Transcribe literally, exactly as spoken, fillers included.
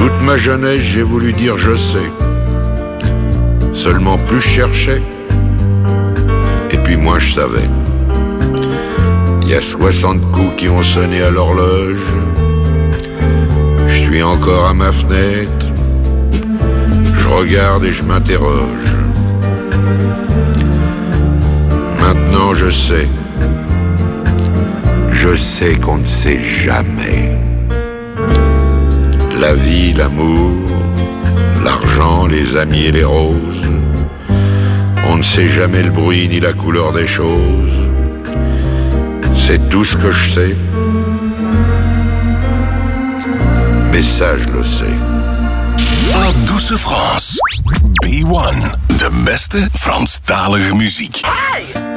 Toute ma jeunesse, j'ai voulu dire je sais. Seulement plus je cherchais, et puis moins je savais. Il y a soixante coups qui ont sonné à l'horloge. Je suis encore à ma fenêtre. Je regarde et je m'interroge. Maintenant je sais. Je sais qu'on ne sait jamais. La vie, l'amour, l'argent, les amis et les roses. On ne sait jamais le bruit ni la couleur des choses. C'est tout ce que je sais. Mais ça, je le sais. La Douce France. B one. De beste Franstalige muziek. Hey!